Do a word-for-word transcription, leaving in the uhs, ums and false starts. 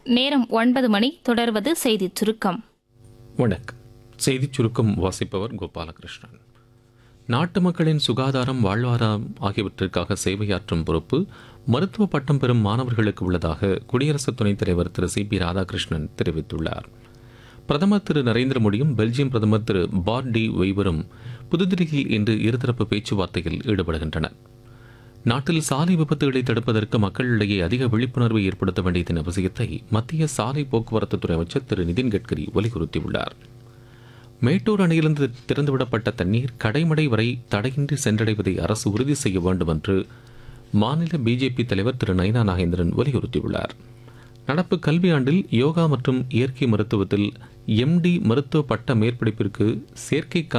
நேரம் ஒன்பது மணி. தொடர்வது செய்திச் சுருக்கம். வணக்கம். செய்திச் சுருக்கம் வாசிப்பவர் கோபாலகிருஷ்ணன். நாட்டு மக்களின் சுகாதாரம், வாழ்வாதாரம் ஆகியவற்றிற்காக சேவையாற்றும் பொறுப்பு மருத்துவ பட்டம் பெறும் மாணவர்களுக்கு உள்ளதாக குடியரசு துணைத் தலைவர் திரு சி பி ராதாகிருஷ்ணன் தெரிவித்துள்ளார். பிரதமர் திரு நரேந்திர மோடியும் பெல்ஜியம் பிரதமர் திரு பாட் டி வெய்வரும் புதுதில்லியில் இன்று இருதரப்பு பேச்சுவார்த்தையில் ஈடுபடுகின்றனர். நாட்டில் சாலை விபத்துகளை தடுப்பதற்கு மக்களிடையே அதிக விழிப்புணர்வை ஏற்படுத்த வேண்டியதன் அவசியத்தை மத்திய சாலை போக்குவரத்துத்துறை அமைச்சர் திரு நிதின் கட்கரி வலியுறுத்தியுள்ளார். மேட்டூர் அணையிலிருந்து திறந்துவிடப்பட்ட தண்ணீர் கடைமடை வரை தடையின்றி சென்றடைவதை அரசு உறுதி செய்ய வேண்டும் என்று மாநில பிஜேபி தலைவர் திரு நயினா நாகேந்திரன் வலியுறுத்தியுள்ளார். நடப்பு கல்வியாண்டில் யோகா மற்றும் இயற்கை மருத்துவத்தில் எம்டி மருத்துவ பட்ட மேற்படிப்பிற்கு சேர்க்கை